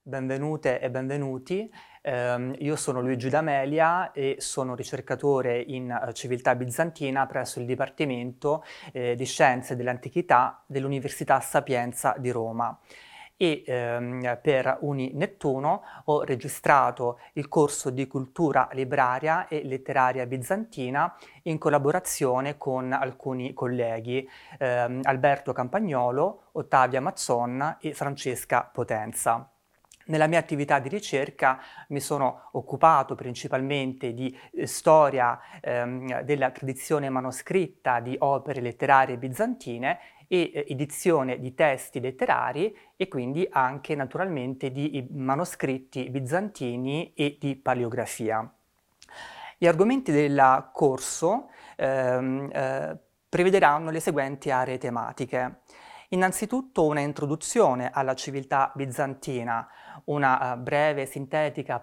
Benvenute e benvenuti. Io sono Luigi D'Amelia e sono ricercatore in civiltà bizantina presso il Dipartimento di Scienze dell'Antichità dell'Università Sapienza di Roma. E per Uni Nettuno ho registrato il corso di cultura libraria e letteraria bizantina in collaborazione con alcuni colleghi, Alberto Campagnolo, Ottavia Mazzon e Francesca Potenza. Nella mia attività di ricerca mi sono occupato principalmente di storia della tradizione manoscritta di opere letterarie bizantine e edizione di testi letterari e quindi anche naturalmente di manoscritti bizantini e di paleografia. Gli argomenti del corso prevederanno le seguenti aree tematiche. Innanzitutto una introduzione alla civiltà bizantina, una breve sintetica